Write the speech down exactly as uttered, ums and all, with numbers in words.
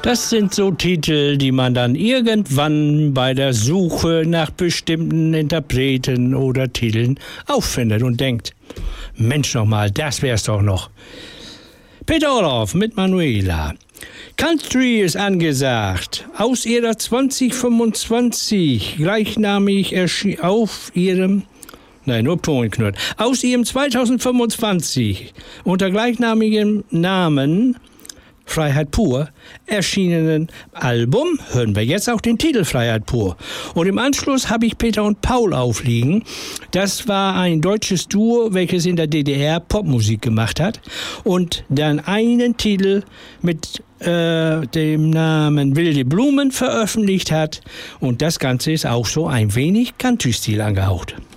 Das sind so Titel, die man dann irgendwann bei der Suche nach bestimmten Interpreten oder Titeln auffindet und denkt, Mensch nochmal, das wär's doch noch. Peter Orloff mit Manuela. Country ist angesagt. Aus ihrer zwanzig fünfundzwanzig gleichnamig erschien auf ihrem Nein, nur Ton knurrt. Aus ihrem zwanzig fünfundzwanzig unter gleichnamigem Namen Freiheit pur erschienenen Album hören wir jetzt auch den Titel Freiheit pur. Und im Anschluss habe ich Peter und Paul aufliegen. Das war ein deutsches Duo, welches in der D D R Popmusik gemacht hat und dann einen Titel mit äh, dem Namen Wilde Blumen veröffentlicht hat. Und das Ganze ist auch so ein wenig Country-Stil angehaucht.